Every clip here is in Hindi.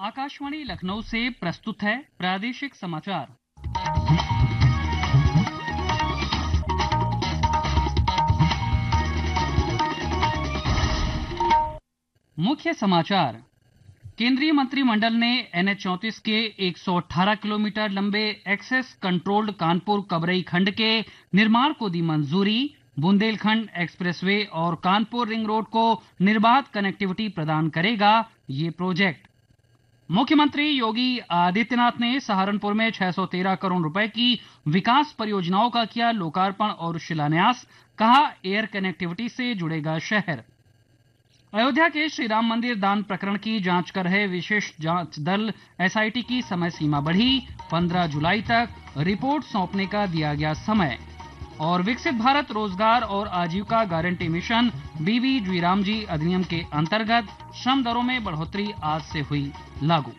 आकाशवाणी लखनऊ से प्रस्तुत है प्रादेशिक समाचार। मुख्य समाचार। केंद्रीय मंत्रिमंडल ने NH-34 के 118 किलोमीटर लंबे एक्सेस कंट्रोल्ड कानपुर कबरई खंड के निर्माण को दी मंजूरी। बुंदेलखंड एक्सप्रेसवे और कानपुर रिंग रोड को निर्बाध कनेक्टिविटी प्रदान करेगा ये प्रोजेक्ट। मुख्यमंत्री योगी आदित्यनाथ ने सहारनपुर में 613 करोड़ रुपए की विकास परियोजनाओं का किया लोकार्पण और शिलान्यास। कहा, एयर कनेक्टिविटी से जुड़ेगा शहर। अयोध्या के श्री राम मंदिर दान प्रकरण की जांच कर रहे विशेष जांच दल SIT की समय सीमा बढ़ी। 15 जुलाई तक रिपोर्ट सौंपने का दिया गया समय। और विकसित भारत रोजगार और आजीविका गारंटी मिशन BBGRAM जी अधिनियम के अंतर्गत श्रम दरों में बढ़ोतरी आज से हुई लागू।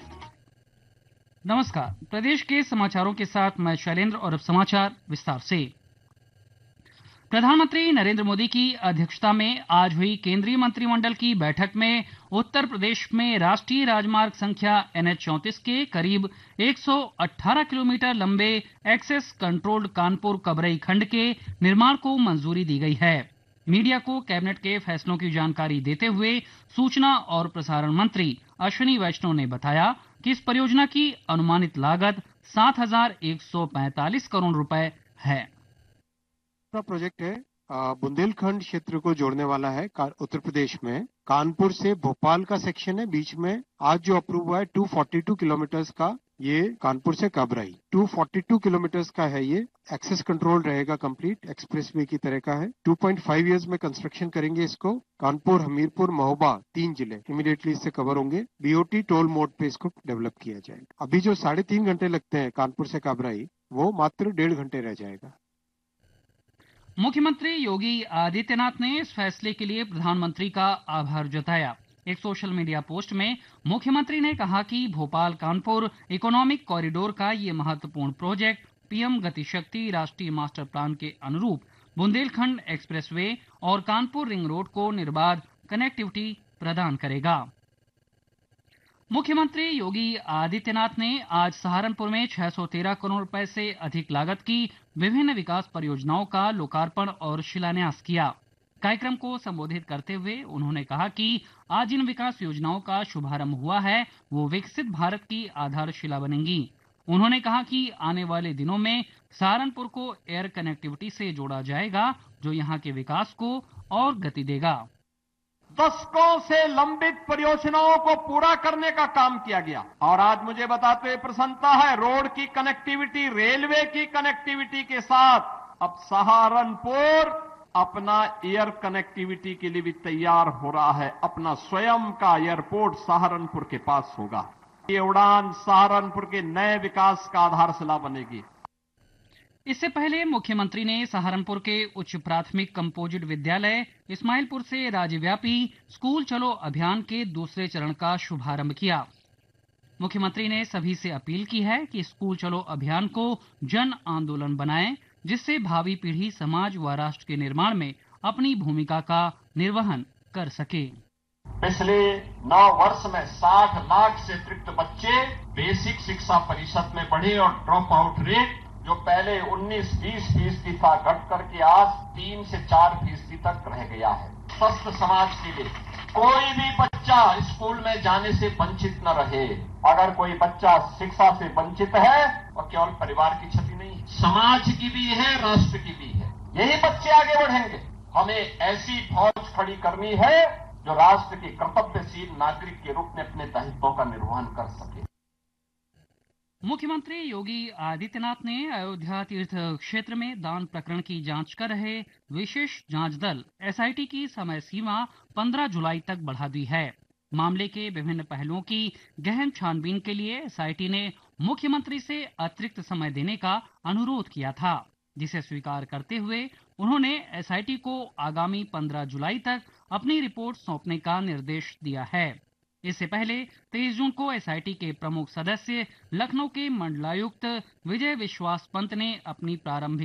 नमस्कार, प्रदेश के समाचारों के साथ मैं शैलेंद्र और अब समाचार विस्तार से। प्रधानमंत्री नरेंद्र मोदी की अध्यक्षता में आज हुई केंद्रीय मंत्रिमंडल की बैठक में उत्तर प्रदेश में राष्ट्रीय राजमार्ग संख्या NH-34 के करीब 118 किलोमीटर लंबे एक्सेस कंट्रोल्ड कानपुर कबरई खंड के निर्माण को मंजूरी दी गई है। मीडिया को कैबिनेट के फैसलों की जानकारी देते हुए सूचना और प्रसारण मंत्री अश्विनी वैष्णव ने बताया कि इस परियोजना की अनुमानित लागत 7,145 करोड़ रुपए है। प्रोजेक्ट है बुंदेलखंड क्षेत्र को जोड़ने वाला है। उत्तर प्रदेश में कानपुर से भोपाल का सेक्शन है, बीच में आज जो अप्रूव हुआ है 242 किलोमीटर का, ये कानपुर से कबरई 242 किलोमीटर का है। ये एक्सेस कंट्रोल रहेगा, कंप्लीट एक्सप्रेसवे की तरह का है। 2.5 इयर्स में कंस्ट्रक्शन करेंगे इसको। कानपुर, हमीरपुर, महोबा 3 जिले इमीडिएटली इससे कवर होंगे। BOT टोल मोड पे इसको डेवलप किया जाएगा। अभी जो 3.5 घंटे लगते हैं कानपुर से कबरई, वो मात्र 1.5 घंटे रह जाएगा। मुख्यमंत्री योगी आदित्यनाथ ने इस फैसले के लिए प्रधानमंत्री का आभार जताया। एक सोशल मीडिया पोस्ट में मुख्यमंत्री ने कहा कि भोपाल कानपुर इकोनॉमिक कॉरिडोर का ये महत्वपूर्ण प्रोजेक्ट PM गति शक्ति राष्ट्रीय मास्टर प्लान के अनुरूप बुंदेलखंड एक्सप्रेसवे और कानपुर रिंग रोड को निर्बाध कनेक्टिविटी प्रदान करेगा। मुख्यमंत्री योगी आदित्यनाथ ने आज सहारनपुर में 613 करोड़ रुपए से अधिक लागत की विभिन्न विकास परियोजनाओं का लोकार्पण और शिलान्यास किया। कार्यक्रम को संबोधित करते हुए उन्होंने कहा कि आज जिन विकास योजनाओं का शुभारंभ हुआ है वो विकसित भारत की आधारशिला बनेंगी। उन्होंने कहा कि आने वाले दिनों में सहारनपुर को एयर कनेक्टिविटी से जोड़ा जाएगा, जो यहाँ के विकास को और गति देगा। दशकों से लंबित परियोजनाओं को पूरा करने का काम किया गया और आज मुझे बताते हुए प्रसन्नता है, रोड की कनेक्टिविटी, रेलवे की कनेक्टिविटी के साथ अब सहारनपुर अपना एयर कनेक्टिविटी के लिए भी तैयार हो रहा है। अपना स्वयं का एयरपोर्ट सहारनपुर के पास होगा। ये उड़ान सहारनपुर के नए विकास का आधारशिला बनेगी। इससे पहले मुख्यमंत्री ने सहारनपुर के उच्च प्राथमिक कंपोजिट विद्यालय इस्माइलपुर से राज्यव्यापी स्कूल चलो अभियान के दूसरे चरण का शुभारंभ किया। मुख्यमंत्री ने सभी से अपील की है कि स्कूल चलो अभियान को जन आंदोलन बनाएं, जिससे भावी पीढ़ी समाज व राष्ट्र के निर्माण में अपनी भूमिका का निर्वहन कर सके। पिछले 9 वर्ष में 60 लाख से अतिरिक्त बच्चे बेसिक शिक्षा परिषद में पढ़े और ड्रॉप आउट रेट जो पहले 19-20% था घट करके आज 3 से 4% तक रह गया है। स्वस्थ समाज के लिए कोई भी बच्चा स्कूल में जाने से वंचित न रहे। अगर कोई बच्चा शिक्षा से वंचित है और केवल परिवार की क्षति नहीं, समाज की भी है, राष्ट्र की भी है। यही बच्चे आगे बढ़ेंगे। हमें ऐसी फौज खड़ी करनी है जो राष्ट्र के कर्तव्यशील नागरिक के रूप में अपने दायित्वों का निर्वहन कर सके। मुख्यमंत्री योगी आदित्यनाथ ने अयोध्या तीर्थ क्षेत्र में दान प्रकरण की जांच कर रहे विशेष जांच दल SIT की समय सीमा 15 जुलाई तक बढ़ा दी है। मामले के विभिन्न पहलुओं की गहन छानबीन के लिए SIT ने मुख्यमंत्री से अतिरिक्त समय देने का अनुरोध किया था, जिसे स्वीकार करते हुए उन्होंने SIT को आगामी 15 जुलाई तक अपनी रिपोर्ट सौंपने का निर्देश दिया है। इससे पहले 23 जून को SIT के प्रमुख सदस्य लखनऊ के मंडलायुक्त विजय विश्वास पंत ने अपनी प्रारंभिक